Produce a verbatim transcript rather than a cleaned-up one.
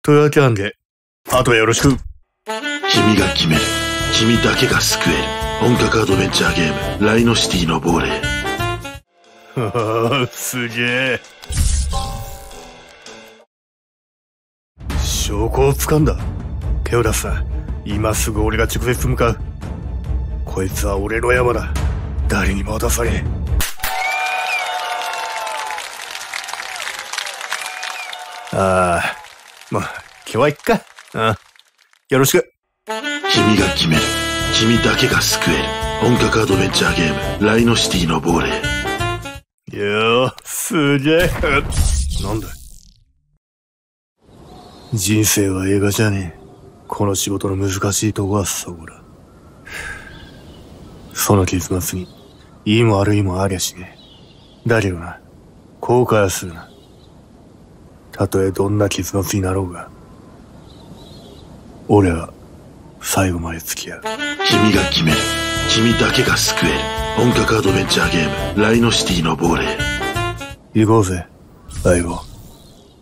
というわけなんで、あとはよろしく。 君が決める。君だけが救える。本格アドベンチャーゲーム、ライノシティの亡霊。 ははすげえ。証拠を掴んだ。手を出すな。今すぐ俺が直接向かう。こいつは俺の山だ。誰にも渡さねえ。ああ、まあ、今日は行くか。ああ、よろしく。 君が決める。君だけが救える。本格アドベンチャーゲーム、ライノシティの亡霊。 いやー、すげえ。なんだ。人生は映画じゃねえ。この仕事の難しいとこはそこだ。その結末に、いいも悪いもありゃしねえ。だけどな、後悔はするな。たとえどんな結末になろうが、俺は最後まで付き合う。 君が決める。君だけが救える。本格アドベンチャーゲーム、ライノシティの亡霊。 行こうぜ、相棒。